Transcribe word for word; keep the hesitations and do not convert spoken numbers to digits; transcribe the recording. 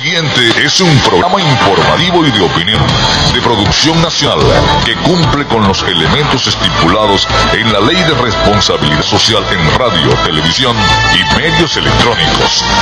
siguiente es un programa informativo y de opinión, de producción nacional, que cumple con los elementos estipulados en la Ley de Responsabilidad Social en Radio, Televisión y Medios Electrónicos.